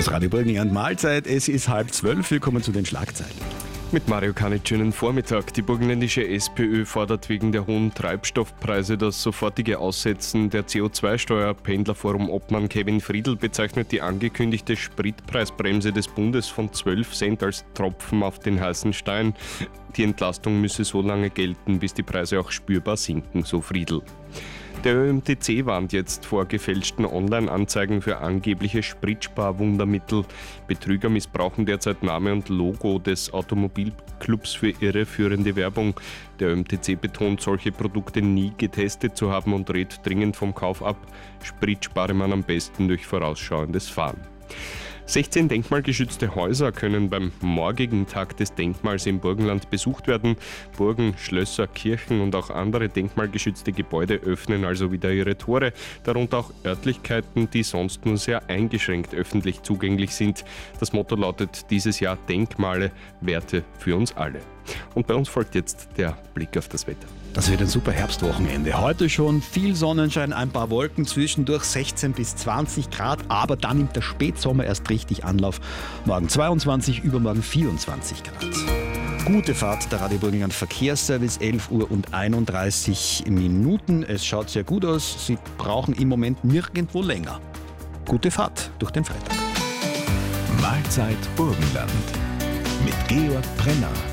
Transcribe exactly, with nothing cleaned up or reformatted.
Das Radio Burgenland Mahlzeit, es ist halb zwölf, willkommen zu den Schlagzeilen. Mit Mario Kanitsch schönen Vormittag. Die burgenländische SPÖ fordert wegen der hohen Treibstoffpreise das sofortige Aussetzen der C O zwei Steuer. Pendlerforum-Obmann Kevin Friedl bezeichnet die angekündigte Spritpreisbremse des Bundes von zwölf Cent als Tropfen auf den heißen Stein. Die Entlastung müsse so lange gelten, bis die Preise auch spürbar sinken, so Friedl. Der Ö M T C warnt jetzt vor gefälschten Online-Anzeigen für angebliche Spritsparwundermittel. Betrüger missbrauchen derzeit Name und Logo des Automobilclubs für irreführende Werbung. Der Ö M T C betont, solche Produkte nie getestet zu haben und rät dringend vom Kauf ab. Sprit spare man am besten durch vorausschauendes Fahren. sechzehn denkmalgeschützte Häuser können beim morgigen Tag des Denkmals im Burgenland besucht werden. Burgen, Schlösser, Kirchen und auch andere denkmalgeschützte Gebäude öffnen also wieder ihre Tore, darunter auch Örtlichkeiten, die sonst nur sehr eingeschränkt öffentlich zugänglich sind. Das Motto lautet dieses Jahr Denkmale, Werte für uns alle. Und bei uns folgt jetzt der Blick auf das Wetter. Das wird ein super Herbstwochenende. Heute schon viel Sonnenschein, ein paar Wolken, zwischendurch sechzehn bis zwanzig Grad, aber dann nimmt der Spätsommer erst richtig Anlauf. Morgen zweiundzwanzig, übermorgen vierundzwanzig Grad. Gute Fahrt, der Radio Burgenland Verkehrsservice, elf Uhr und einunddreißig Minuten. Es schaut sehr gut aus, Sie brauchen im Moment nirgendwo länger. Gute Fahrt durch den Freitag. Mahlzeit Burgenland mit Georg Brenner.